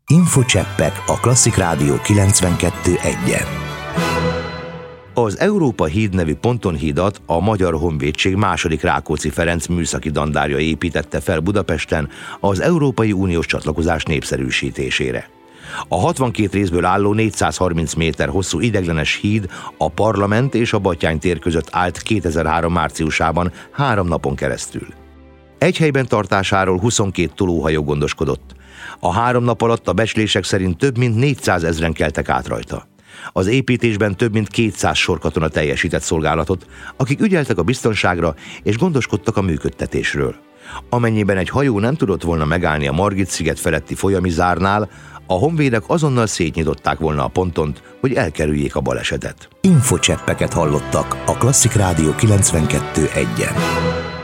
Infocseppek a Klasszik Rádió 92.1-en. Az Európa híd nevű pontonhídat a Magyar Honvédség II. Rákóczi Ferenc műszaki dandárja építette fel Budapesten az Európai Uniós csatlakozás népszerűsítésére. A 62 részből álló 430 méter hosszú ideiglenes híd a Parlament és a Batthyány tér között állt 2003 márciusában 3 napon keresztül. Egy helyben tartásáról 22 tolóhajó gondoskodott. A 3 nap alatt a becslések szerint több mint 400 000 keltek át rajta. Az építésben több mint 200 sorkatona teljesített szolgálatot, akik ügyeltek a biztonságra és gondoskodtak a működtetésről. Amennyiben egy hajó nem tudott volna megállni a Margit-sziget feletti folyami zárnál, a honvédek azonnal szétnyitották volna a pontont, hogy elkerüljék a balesetet. Infocseppeket hallottak a Klasszik Rádió 92.1-en.